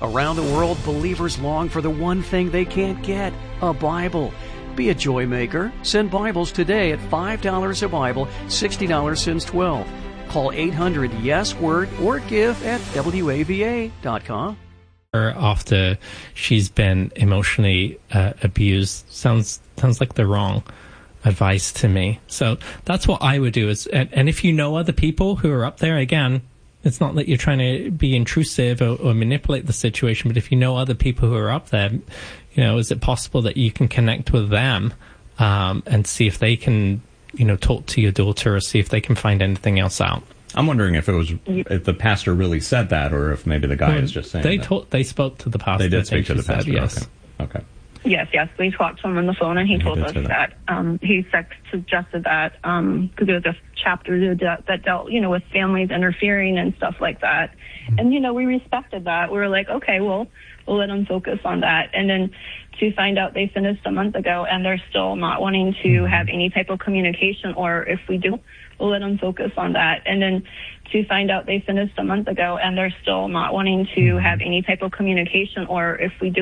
Around the world, believers long for the one thing they can't get, a Bible. Be a joy maker. Send Bibles today at $5 a Bible, $60 since 12. Call 800-YES-WORD or give at WAVA.com. After she's been emotionally abused sounds like the wrong advice to me. So that's what I would do. And if you know other people who are up there, again, it's not that you're trying to be intrusive or manipulate the situation, but if you know other people who are up there, is it possible that you can connect with them and see if they can, talk to your daughter or see if they can find anything else out? I'm wondering if the pastor really said that, or if maybe the guy is just saying they spoke to the pastor. They did speak to the pastor. Yes. Okay. Yes. We talked to him on the phone, and he told us that he suggested that because there was a chapter that dealt, with families interfering and stuff like that. Mm-hmm. And we respected that. We were like, okay, well, we'll let them focus on that. And then to find out they finished a month ago, and they're still not wanting to have any type of communication, or if we do, we'll let them focus on that. And then to find out they finished a month ago, and they're still not wanting to have any type of communication, or if we do,